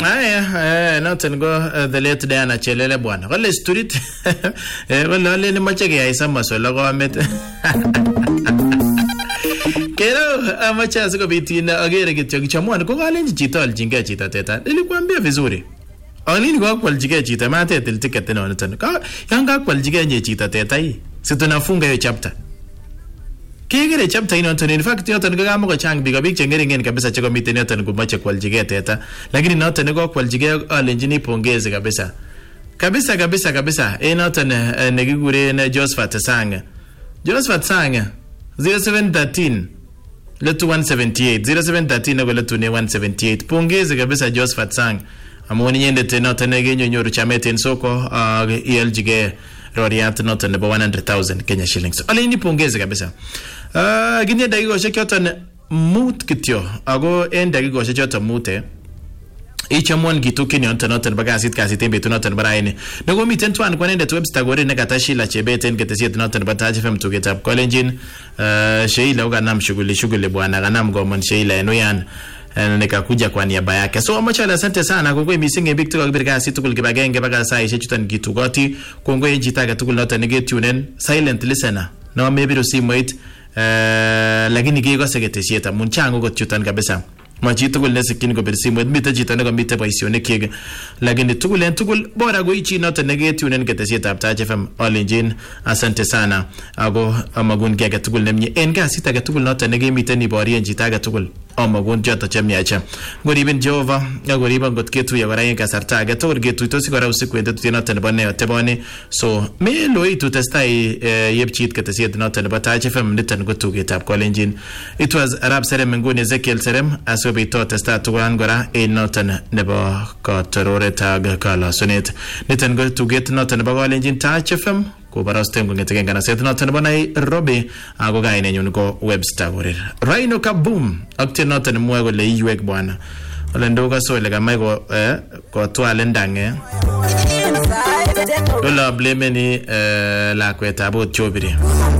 noton go the late Diana Chelele bwana. Wale street wale ni mache keyaisa maswala ko amet. Kero amacha sikobiti na agere kityo kichamuan ko kalenji chito aljinge chito teta. Nilikwambia vizuri. Alini kwa kwaljige chito mate ticket na noton. Yanga kwaljige nye chito teta hii. Si tunafunga hiyo chapter. Kigere chapter ino noton in fact yoton ko kamo ko chang big chengeringen kabisa cheko miten yoton ko mache kwaljige teta. Lakini noton ko kwaljige alenjini pongeze kabisa. Kabisa. Noton nekigure na Josephat Sang. 0713 letu 178 0713 na letu 178 pongeze kabisa Josephat Sang amoni nyende tena tenege nyoru chameten soko ELGG roriat not nebo 100,000 Kenya shillings alini pongeze kabisa ginya dakigo shekoton mut kityo ago en dakigo shekoton mute Ichamon gitu kinyon tanoten bagasit kasit embe tunoten baraini. Nago miten tuan kwanende tu webster gore nekatashila chebeten ketesiet noten bataje fem tugetap kolenjin Sheila uganam shughuli bwana ganam gomon Sheila enoyan nikakuja kwa niaba yake. So amachala asante sana kongwe misinge big tuko kibirika situkul kibagenge baga sai shechutan gitugoti kongwe njitaga tukul noten negetunen silent listener. Na maybe simwait lakini kigo seketesiet amun chango gochutan kabisa. Machi tugul nesikin ko bersimwet mite chito ne komite boisionik kyik lakini tugul bora go ichi noton negetunen ketesietab Taach FM olenjin asante sana ago amagun ge tugul nemye en kasit age tugul noton negemiten iborien chito age tugul amagun joto chemyacha ngoriben Jehova ngoriben got ketuye kora en kasarta age tugul getuitosi kora usiku ende noton nebo ne oteboni so me loitu testai yepchit ketesiet noton nebo Taach FM niton go tugetab kolenjin it was Arab Serem nguni Ezekiel Serem bito testa tugan gora noton nebo kotororeta kala sunet niten go tuget noton nebo kolenjin Taach FM ko barastem ko ngeten kana set noton nebo Nairobi ago gaine nyun ko webster gorer Rhino Kaboom akte noton mwe gole iwek bwana ole ndoga so le kama ko twale ndange ola blame ni la kweta bo chobiri